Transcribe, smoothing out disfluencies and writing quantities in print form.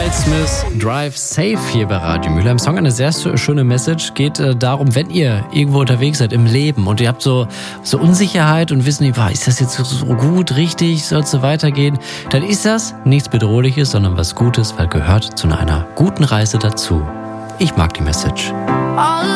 Miles Smith, Drive Safe hier bei Radio Müller. Im Song eine sehr schöne Message. Geht darum, wenn ihr irgendwo unterwegs seid im Leben und ihr habt so Unsicherheit und wissen nicht, ist das jetzt so gut, richtig, soll es so weitergehen, dann ist das nichts Bedrohliches, sondern was Gutes, weil gehört zu einer guten Reise dazu. Ich mag die Message.